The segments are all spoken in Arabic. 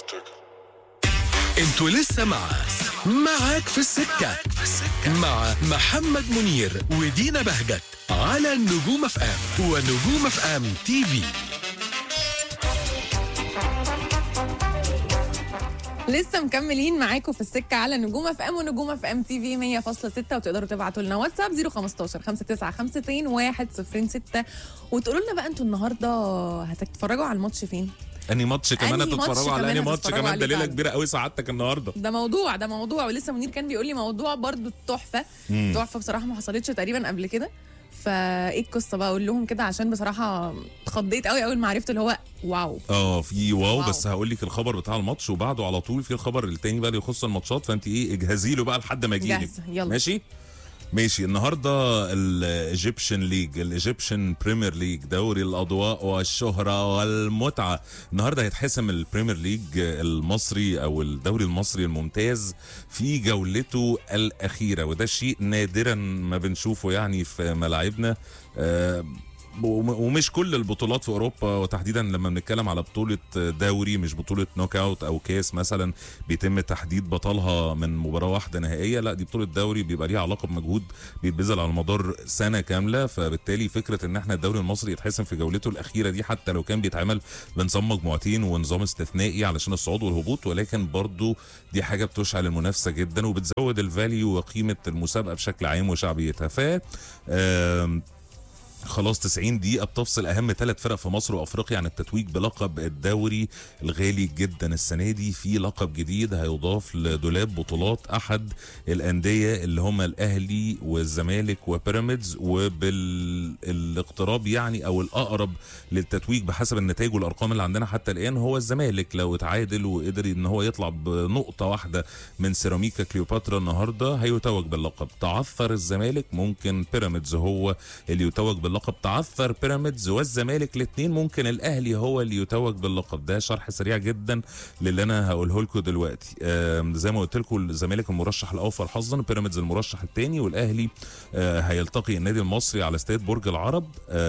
انتوا لسه معاك في السكة مع محمد منير ودينا بهجت على النجوم اف ام ونجوم اف ام تي في. لسه مكملين معاكم في السكة على نجوم اف ام ونجوم اف ام تي في 100.6، وتقدروا تبعتوا لنا واتساب 015 5952 106 وتقولوا لنا بقى انتوا النهارده هتتفرجوا على الماتش فين؟ اني ماتش كمان هتتفرجوا على اني ماتش كمان؟ ده ليله كبيره قوي سعادتك النهارده. ده موضوع ولسه منير كان بيقول لي موضوع برضو تحفه بصراحه ما حصلتش تقريبا قبل كده. فايه القصه بقى؟ اقول لهم كده عشان بصراحه اتخضيت قوي اول ما عرفت اللي هو واو. في واو. بس هقول لك الخبر بتاع الماتش وبعده على طول في الخبر التاني بقى اللي يخص الماتشات، فانت اجهزي له بقى لحد ما يجي لك. ماشي. النهارده الايجيبشن بريمير ليج، دوري الاضواء والشهره والمتعه. النهارده هيتحسم البريمير ليج المصري او الدوري المصري الممتاز في جولته الاخيره، وده شيء نادرا ما بنشوفه يعني في ملاعبنا. ومش كل البطولات في اوروبا، وتحديدا لما بنتكلم على بطوله دوري مش بطوله نوك اوت او كاس مثلا بيتم تحديد بطلها من مباراه واحده نهائيه، لا دي بطوله دوري بيبقى ليها علاقه بمجهود بيتبذل على مدار سنه كامله. فبالتالي فكره ان احنا الدوري المصري يتحسم في جولته الاخيره دي، حتى لو كان بيتعمل بنظام مجموعتين ونظام استثنائي علشان الصعود والهبوط، ولكن برضو دي حاجه بتشعل المنافسه جدا وبتزود الفاليو وقيمه المسابقه بشكل عام وشعبيتها. ف خلاص 90 دقيقة بتفصل أهم 3 فرق في مصر وأفريقيا عن التتويج بلقب الدوري الغالي جدا السنة دي. في لقب جديد هيضاف لدولاب بطولات أحد الأندية اللي هم الأهلي والزمالك وبيراميدز، وبالاقتراب يعني أو الأقرب للتتويج بحسب النتائج والأرقام اللي عندنا حتى الآن هو الزمالك. لو اتعادل وقدر إن هو يطلع بنقطة واحدة من سيراميكا كليوباترا النهاردة هيتوج باللقب. تعثر الزمالك ممكن بيراميدز هو اللي يتوج باللقب. تعثر بيراميدز والزمالك الاثنين ممكن الاهلي هو اللي يتوج باللقب. ده شرح سريع جدا للي انا هقوله لكم دلوقتي. زي ما قلت لكم الزمالك المرشح الاوفر حظا، بيراميدز المرشح الثاني، والاهلي هيلتقي النادي المصري على استاد برج العرب.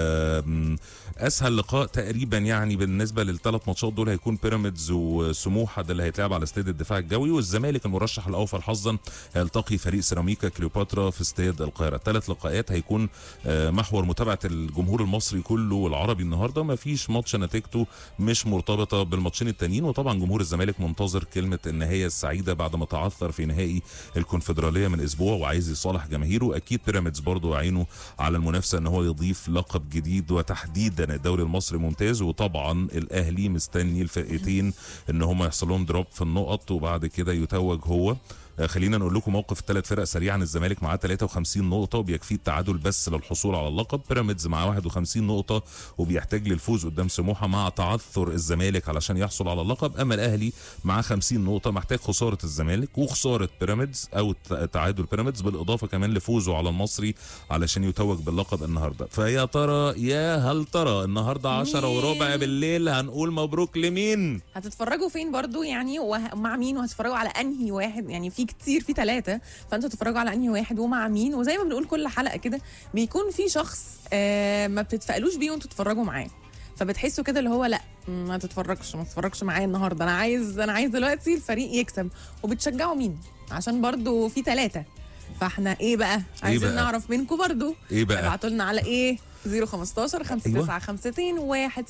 اسهل لقاء تقريبا يعني بالنسبه للثلاث ماتشات دول هيكون بيراميدز وسموحه، ده اللي هيتلعب على استاد الدفاع الجوي، والزمالك المرشح الاوفر حظا هيلتقي فريق سيراميكا كليوباترا في استاد القاهره. 3 لقاءات هيكون محور متابعه الجمهور المصري كله والعربي النهارده. ما فيش ماتش نتيجته مش مرتبطه بالماتشين التانيين، وطبعا جمهور الزمالك منتظر كلمه النهايه السعيده بعد ما تعثر في نهائي الكونفدراليه من اسبوع وعايز يصالح جماهيره. اكيد بيراميدز برضو عينه على المنافسه ان هو يضيف لقب جديد وتحديدا الدوري المصري ممتاز، وطبعا الاهلي مستني الفرقتين ان هم يحصل لهم دروب في النقط وبعد كده يتوج هو. خلينا نقول لكم موقف ال3 فرق سريعا. الزمالك معاه 53 نقطة وبيكفيه التعادل بس للحصول على اللقب. بيراميدز معاه 51 نقطة وبيحتاج للفوز قدام سموحة مع تعثر الزمالك علشان يحصل على اللقب. أما الأهلي معاه 50 نقطة محتاج خسارة الزمالك وخسارة بيراميدز أو تعادل بيراميدز بالإضافة كمان لفوزه على المصري علشان يتوج باللقب النهاردة. فيا ترى هل ترى النهاردة 10:15 بالليل هنقول مبروك لمين؟ هتتفرجوا فين برضو يعني ومع مين؟ وهتتفرجوا على أنهي واحد؟ يعني في كتير، في 3، فانتوا تتفرجوا على انهي واحد ومع مين؟ وزي ما بنقول كل حلقه كده بيكون في شخص ما بتتفائلوش بيه وانتوا تتفرجوا معاه، فبتحسوا كده اللي هو لا ما تتفرجش معايا النهارده، انا عايز دلوقتي الفريق يكسب. وبتشجعوا مين؟ عشان برضو في 3، فاحنا ايه بقى؟ عايزين نعرف منكم برضو. ايه بقى؟ ابعتوا لنا على 015 5952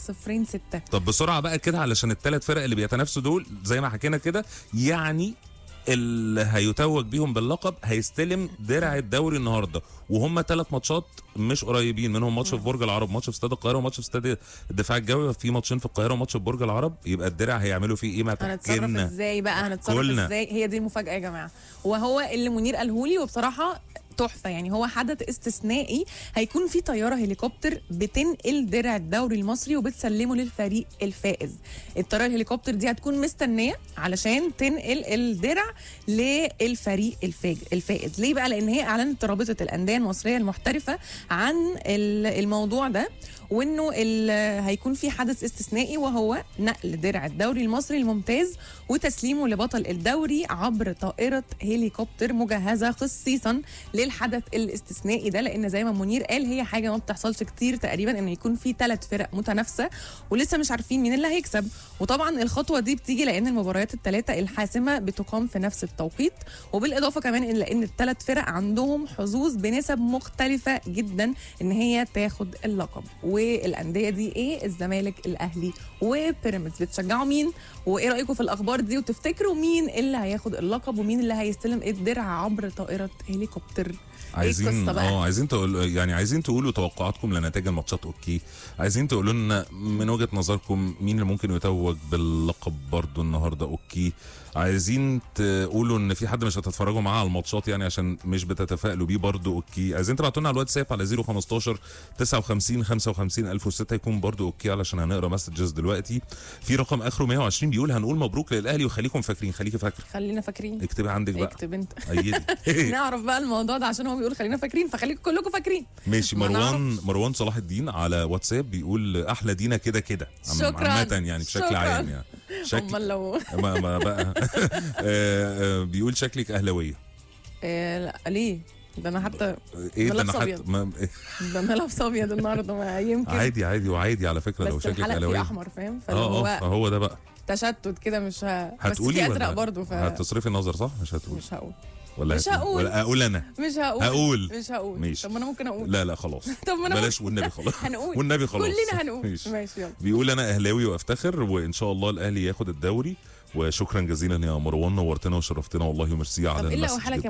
106. طب بسرعه بقى كده علشان ال3 فرق اللي بيتنافسوا دول زي ما حكينا كده، يعني اللي هيتوج بيهم باللقب هيستلم درع الدوري النهارده، وهم 3 ماتشات مش قريبين منهم ماتش في برج العرب، ماتش في استاد القاهره، وماتش في استاد الدفاع الجوي. في ماتشين في القاهره وماتش في برج العرب. يبقى الدرع هيعملوا فيه ايه؟ ما هنتصرف ازاي بقى؟ هي دي المفاجاه يا جماعه، وهو اللي منير قاله لي وبصراحه تحفه. يعني هو حدث استثنائي، هيكون في طياره هليكوبتر بتنقل درع الدوري المصري وبتسلمه للفريق الفائز. الطياره الهليكوبتر دي هتكون مستنيه علشان تنقل الدرع للفريق الفائز. ليه بقى؟ لان هي اعلنت رابطه الانديه المصريه المحترفه عن الموضوع ده، وانه هيكون في حدث استثنائي، وهو نقل درع الدوري المصري الممتاز وتسليمه لبطل الدوري عبر طائره هليكوبتر مجهزه خصيصا للحدث الاستثنائي ده، لان زي ما منير قال هي حاجه ما بتحصلش كتير تقريبا، ان يكون في 3 فرق متنافسه ولسه مش عارفين مين اللي هيكسب. وطبعا الخطوه دي بتيجي لان المباريات ال3 الحاسمه بتقام في نفس التوقيت، وبالاضافه كمان ان لان ال3 فرق عندهم حظوظ بنسب مختلفه جدا ان هي تاخد اللقب. والانديه دي ايه؟ الزمالك، الاهلي، وبيراميدز. بتشجعوا مين؟ وايه رايكم في الاخبار دي؟ وتفتكروا مين اللي هياخد اللقب ومين اللي هيستلم الدرع عبر طائره هليكوبتر؟ عايزين تقولوا توقعاتكم لنتائج الماتشات. اوكي، عايزين تقولوا لنا من وجهة نظركم مين اللي ممكن يتوج باللقب برضو النهارده. اوكي، عايزين تقولوا ان في حد مش هتتفرجوا معاه على الماتشات يعني عشان مش بتتفائلوا بيه برضو. اوكي، عايزين تبعتوا لنا على الواتساب على 015 59 55 1006 يكون برضو اوكي، علشان هنقرا مسجز دلوقتي. في رقم اخره 120 بيقول هنقول مبروك للاهلي وخليكم فاكرين. خليكي فاكره، خلينا فاكرين. اكتبي عندك بقى، اكتب انت. ايدي نعرف بقى الموضوع ده عشان هو بيقول خلينا فاكرين، فخليكم كلكم فاكرين. ماشي. مروان صلاح الدين على واتساب بيقول احلى دينا كده كده شكرا عامه يعني بشكل عام يعني امال لو ما بقى بيقول شكلك اهلاويه. لا ليه؟ ده انا حتى ايه ده؟ انا حتى ده انا لابس ابيض النهارده، ما يمكن عادي على فكره لو شكلك اهلاويه. بس احمر فاهم، فهو ده بقى تشتت كده. مش هتقولي بس في ازرق برضه هتصرفي النظر صح؟ مش هقول مش هقول ولا اقول انا مش هقول ماشي. طب ما انا ممكن اقول. لا خلاص طب ما انا بلاش والنبي خلاص هنقول والنبي خلاص كلنا هنقول ماشي يلا. بيقول انا اهلاوي وافتخر وان شاء الله الاهلي ياخد الدوري. وشكرا جزيلا يا مروان، نورتنا وشرفتنا والله، وميرسي على المسج.